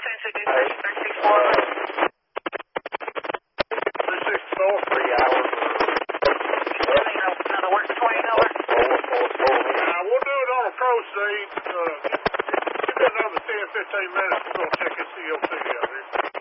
Hey, 364, 3 hours. Another work for $20? We'll do it on a proceed. Give me another 10, 15 minutes. We're going to check this COC out here.